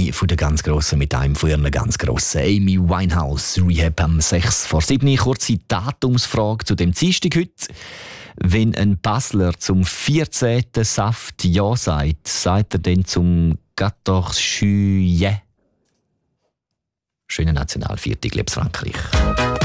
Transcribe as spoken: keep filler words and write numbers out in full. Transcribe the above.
eine von der ganz Grossen mit einem von ihren ganz Grossen. Amy Winehouse, Rehab am sechs vor sieben. Kurze Datumsfrage zu dem Dienstag heute. Wenn ein Basler zum vierzehnten Saft Ja sagt, sagt er dann zum quatorze Juillet? Schönen Nationalviertag, liebes Frankreich.